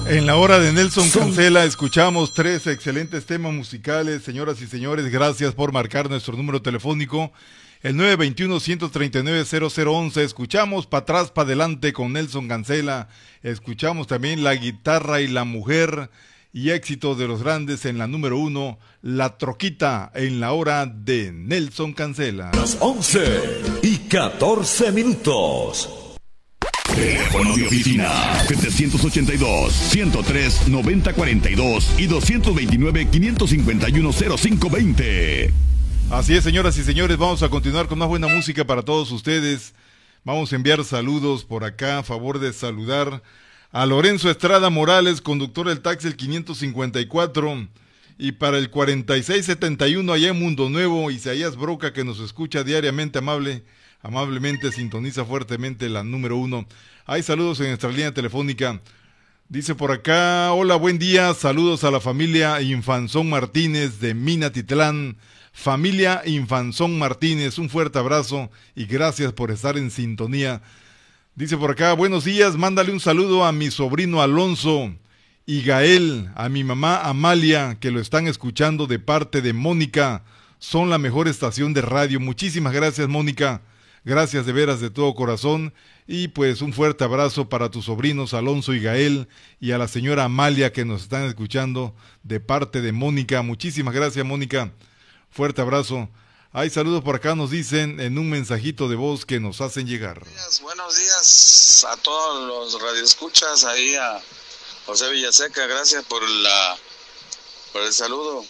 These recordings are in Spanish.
En la hora de Nelson Cancela escuchamos 3 excelentes temas musicales. Señoras y señores, gracias por marcar nuestro número telefónico, el 921-139-0011. Escuchamos Pa' atrás, pa' adelante con Nelson Cancela. Escuchamos también La guitarra y la mujer y éxitos de los grandes en la número 1, La troquita, en la hora de Nelson Cancela. Las 11:14. Teléfono de oficina 782-103-9042 y 229-551-0520. Así es, señoras y señores, vamos a continuar con más buena música para todos ustedes. Vamos a enviar saludos por acá, a favor de saludar a Lorenzo Estrada Morales, conductor del taxi el 554, y para el 4671 allá en Mundo Nuevo, Isaías Broca, que nos escucha diariamente, amablemente sintoniza fuertemente la número 1. Hay saludos en nuestra línea telefónica. Dice por acá: hola, buen día, saludos a la familia Infanzón Martínez de Minatitlán. Familia Infanzón Martínez, un fuerte abrazo y gracias por estar en sintonía. Dice por acá: buenos días, mándale un saludo a mi sobrino Alonso y Gael, a mi mamá Amalia, que lo están escuchando de parte de Mónica. Son la mejor estación de radio. Muchísimas gracias, Mónica. Gracias de veras de todo corazón, y pues un fuerte abrazo para tus sobrinos Alonso y Gael y a la señora Amalia que nos están escuchando de parte de Mónica. Muchísimas gracias, Mónica. Fuerte abrazo. Hay saludos por acá, nos dicen en un mensajito de voz que nos hacen llegar. Buenos días a todos los radioescuchas, ahí a José Villaseca, gracias por el saludo.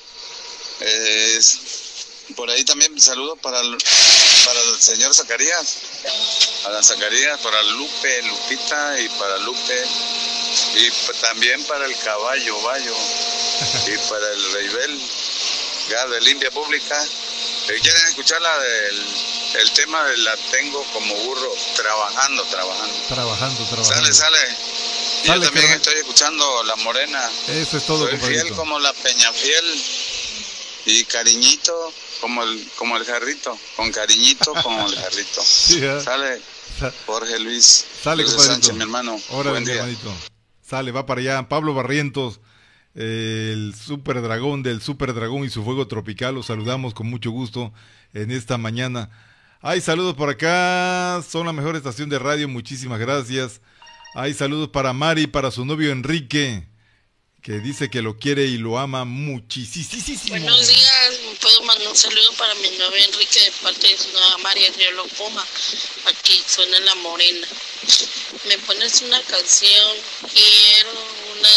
Por ahí también saludo para el señor Zacarías, para Zacarías, para Lupita y para Lupe, y también para el caballo Bayo y para el Reibel de Limpia Pública. ¿Quieren escuchar el tema de La tengo como burro? Trabajando. Sale. Yo también estoy escuchando La Morena. Eso es todo. Soy fiel como la Peñafiel y cariñito como el jarrito, con cariñito como el jarrito. Sí, Sale Jorge Luis. Sale, Luis Sánchez, mi hermano. Buen día, hermanito. Sale, va para allá. Pablo Barrientos, el Super Dragón del Super Dragón y su fuego tropical. Los saludamos con mucho gusto en esta mañana. Hay saludos por acá. Son la mejor estación de radio. Muchísimas gracias. Hay saludos para Mari, para su novio Enrique, que dice que lo quiere y lo ama muchísimo. Buenos días, puedo mandar un saludo para mi novio Enrique de parte de su nueva María Riolo Poma. Aquí suena La Morena. Me pones una canción, quiero una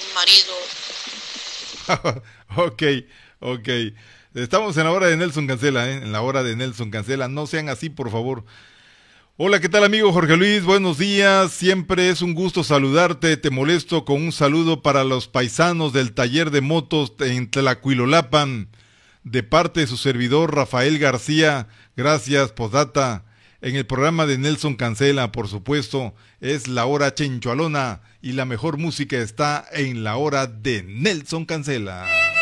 de Marido. Ok. Estamos en la hora de Nelson Cancela, en la hora de Nelson Cancela. No sean así, por favor. Hola, ¿qué tal, amigo Jorge Luis? Buenos días, siempre es un gusto saludarte. Te molesto con un saludo para los paisanos del taller de motos en Tlacuilolapan, de parte de su servidor Rafael García. Gracias, postdata. En el programa de Nelson Cancela, por supuesto, es la hora chenchualona y la mejor música está en la hora de Nelson Cancela.